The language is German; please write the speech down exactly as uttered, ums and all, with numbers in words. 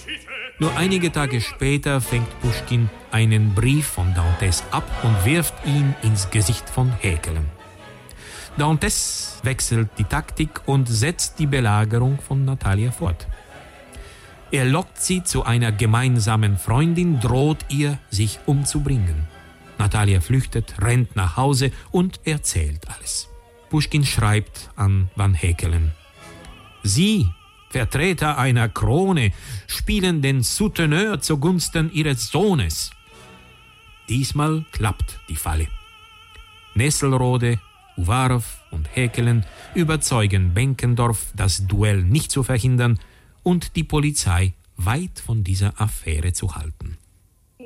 Nur einige Tage später fängt Puschkin einen Brief von D'Anthès ab und wirft ihn ins Gesicht von Häkelen. D'Anthès wechselt die Taktik und setzt die Belagerung von Natalia fort. Er lockt sie zu einer gemeinsamen Freundin, droht ihr, sich umzubringen. Natalia flüchtet, rennt nach Hause und erzählt alles. Puschkin schreibt an Van Häkelen: Sie, Vertreter einer Krone, spielen den Souteneur zugunsten ihres Sohnes. Diesmal klappt die Falle. Nesselrode, Uwarow und Häkelen überzeugen Benkendorf, das Duell nicht zu verhindern und die Polizei weit von dieser Affäre zu halten.